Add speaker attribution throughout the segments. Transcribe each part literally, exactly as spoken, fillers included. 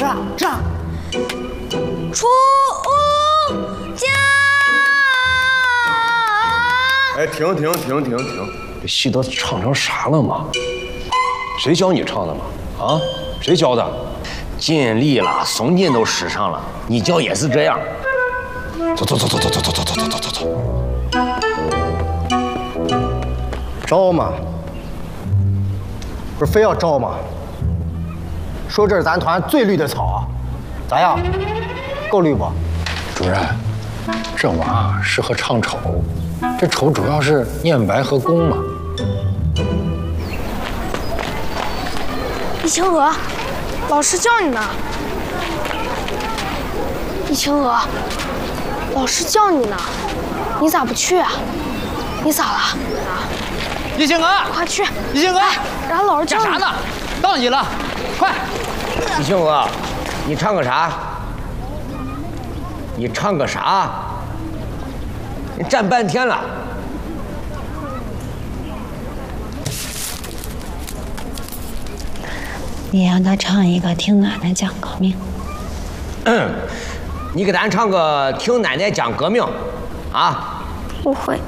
Speaker 1: 唱唱。
Speaker 2: 出家。
Speaker 3: 哎，停停停停停！
Speaker 4: 这戏都唱成啥了嘛？谁教你唱的嘛？啊？谁教的？
Speaker 5: 尽力了，松劲都使上了，你教也是这样。
Speaker 4: 走走走走走走走走走走走走。
Speaker 1: 招嘛？不是非要招吗？说这是咱团最绿的草，咋样？够绿不？
Speaker 6: 主任，这娃适合唱丑，这丑主要是念白和宫嘛。
Speaker 2: 易清娥，老师叫你呢。易清娥，老师叫你呢，你咋不去啊？你咋了？
Speaker 7: 易清娥，
Speaker 2: 快去！
Speaker 7: 易清娥，
Speaker 2: 让老师叫
Speaker 7: 干啥呢？到你了，快！
Speaker 5: 易清娥，你唱个啥？你唱个啥？你站半天了。
Speaker 8: 你让他唱一个《听奶奶讲革命》。
Speaker 5: 嗯，你给咱唱个《听奶奶讲革命》，啊？
Speaker 2: 不会。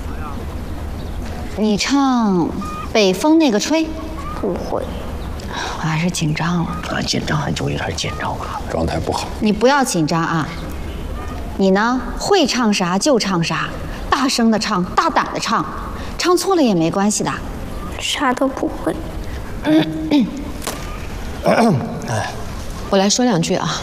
Speaker 8: 你唱《北风那个吹》。
Speaker 2: 不会。
Speaker 8: 我还是紧张了。
Speaker 5: 啊，紧张就有点紧张了，
Speaker 6: 状态不好。
Speaker 8: 你不要紧张啊。你呢，会唱啥就唱啥，大声的唱，大胆的唱，唱错了也没关系的。
Speaker 2: 啥都不会。
Speaker 9: 我来说两句啊。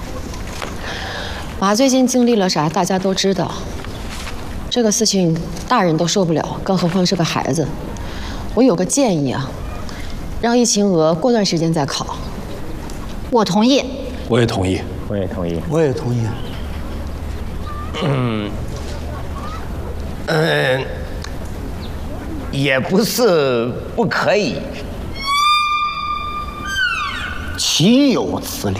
Speaker 9: 娃最近经历了啥，大家都知道。这个事情大人都受不了，更何况是个孩子。我有个建议啊，让易清娥过段时间再考。
Speaker 8: 我同意。
Speaker 6: 我也同意。
Speaker 5: 我也同意。
Speaker 1: 我也同意。
Speaker 5: 嗯，嗯，也不是不可以。
Speaker 1: 岂有此理！